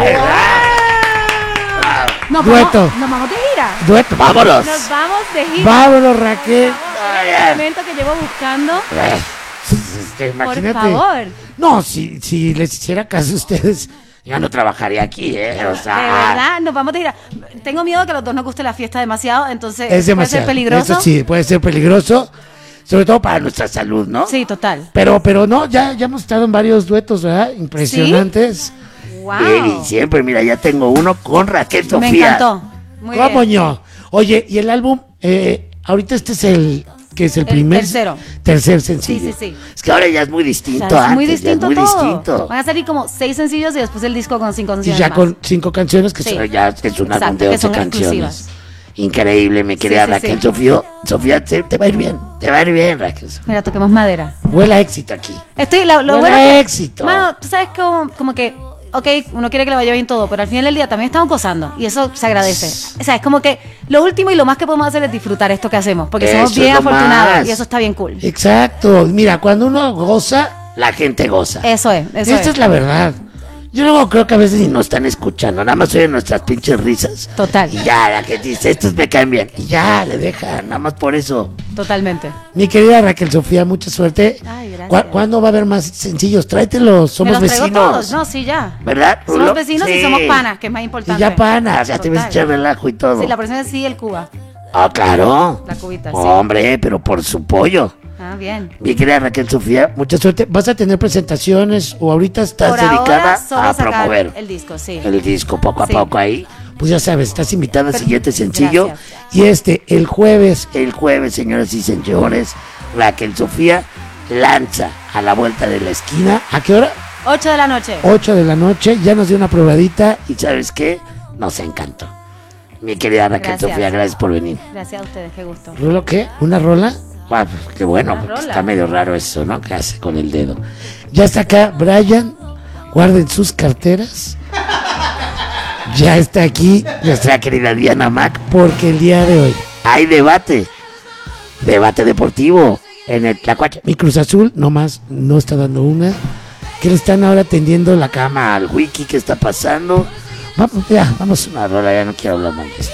Dueto. Nos vamos de gira. Dueto, vámonos. Nos vamos de gira. Vámonos, Raquel. El elemento que llevo buscando. Imagínate. Por favor. No, si les hiciera caso a ustedes, ya no trabajaría aquí, O sea, De verdad, nos vamos de gira. Tengo miedo que a los dos nos guste la fiesta demasiado, entonces es demasiado. puede ser peligroso. Eso sí, puede ser peligroso, sobre todo para nuestra salud, ¿no? Sí, total. Pero no, ya hemos estado en varios duetos, ¿verdad? Impresionantes. Wow. Y siempre, mira, ya tengo uno con Raquel Sofía. Me encantó. Muy ¿Cómo bien. no? Oye, y el álbum, ahorita este es el primer tercer sencillo. Sí. Es que ahora ya es muy distinto. O sea, es muy antes, ya distinto muy todo. distinto. Van a salir como 6 sencillos y después el disco con 5 Y canciones ya más. con 5 canciones, que Sí. ya es un álbum Exacto, de que 11 son canciones. exclusivas. Increíble, mi querida Sí. Raquel Sofía. Sofía, te va a ir bien. Te va a ir bien, Raquel. Mira, toquemos madera. Huele a éxito aquí. Lo Huele bueno a que, éxito. mano, tú sabes como que, ok, uno quiere que le vaya bien todo, pero al final del día también estamos gozando y eso se agradece. O sea, es como que lo último y lo más que podemos hacer es disfrutar esto que hacemos, porque somos Eso bien es lo afortunados más. y eso está bien cool. Exacto. Mira, cuando uno goza, la gente goza. Eso es. Esta es la verdad. Yo luego creo que a veces ni nos están escuchando, nada más oyen nuestras pinches risas. Total. Y ya, la que dice, estos me caen bien. Y ya, le dejan, nada más por eso. Totalmente. Mi querida Raquel Sofía, mucha suerte. Ay, gracias. ¿Cuándo va a haber más sencillos? Tráetelos, somos Me los traigo vecinos. todos. No, sí, ya. ¿Verdad? Somos vecinos Sí. y somos panas, que es más Y importante. ya panas, ya te ves Total. echar relajo y todo. Sí, la próxima vez sí el Cuba. Ah, claro. La cubita, sí. Hombre, pero por su pollo. Ah, bien. Mi querida Raquel Sofía, mucha suerte. ¿Vas a tener presentaciones o ahorita estás Por dedicada ahora solo a sacar promover el disco, sí. el disco poco a Sí. poco ahí? Pues ya sabes, estás invitada al Pero- siguiente sencillo. gracias. Y el jueves, señoras y señores, Raquel Sofía lanza a la vuelta de la esquina. ¿A qué hora? 8 de la noche. 8 de la noche. Ya nos dio una probadita y ¿sabes qué? Nos encantó. Mi querida Raquel Gracias. Sofía, gracias por venir. Gracias a ustedes, qué gusto. ¿Rulo qué? ¿Una rola? Ah, pues, qué bueno, Una porque rola. está medio raro eso, ¿no? ¿Qué hace con el dedo? Ya está acá Brian, guarden sus carteras. Ya está aquí nuestra querida Diana Mac, porque el día de hoy hay debate deportivo en el Tlacuache. Mi Cruz Azul nomás no está dando una, que le están ahora tendiendo la cama al wiki, ¿qué está pasando? Vamos a una rola, ya no quiero hablar más de esto.